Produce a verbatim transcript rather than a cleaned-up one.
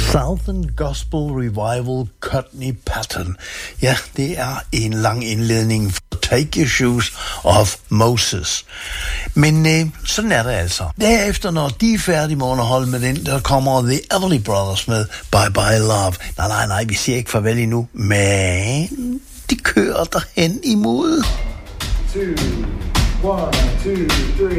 Southern Gospel Revival Courtney Patton. Ja, det er en lang indledning for Take Your Shoes Off Moses. Men øh, sådan er det altså. Derefter, når de er færdige med underhold med den, der kommer The Everly Brothers med Bye Bye Love. Nej, nej, nej, vi siger ikke farvel endnu, men de kører derhen imod. Two, one, two, three.